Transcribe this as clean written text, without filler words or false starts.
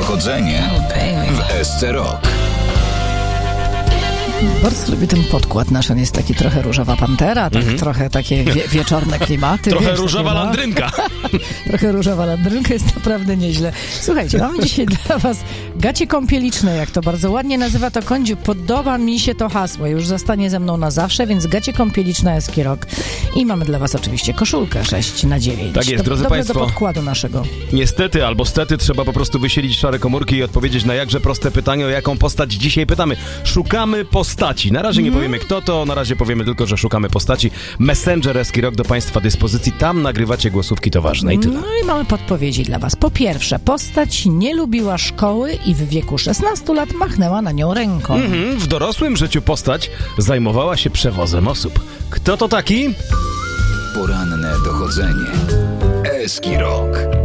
dochodzenie w SC Rock. Bardzo lubię ten podkład nasz, on jest taki trochę różowa pantera, tak trochę takie wieczorne klimaty. Trochę różowa landrynka. Trochę różowa landrynka, jest naprawdę nieźle. Słuchajcie, mamy dzisiaj dla was gacie kąpieliczne, jak to bardzo ładnie nazywa to Kądziu. Podoba mi się to hasło, już zostanie ze mną na zawsze, więc gacie kąpieliczne SC Rock. I mamy dla was oczywiście koszulkę 6x9. Tak jest, drodzy Dobre państwo. do podkładu naszego. Niestety albo stety trzeba po prostu wysilić szare komórki i odpowiedzieć na jakże proste pytanie, o jaką postać dzisiaj pytamy. Szukamy postaci. Na razie nie powiemy kto to, na razie powiemy tylko, że szukamy postaci. Messenger SC Rock do państwa dyspozycji. Tam nagrywacie głosówki, to ważne i tyle. No i mamy podpowiedzi dla was. Po pierwsze, postać nie lubiła szkoły i w wieku 16 lat machnęła na nią ręką. W dorosłym życiu postać zajmowała się przewozem osób. Kto to taki? Poranne dochodzenie. SC Rock.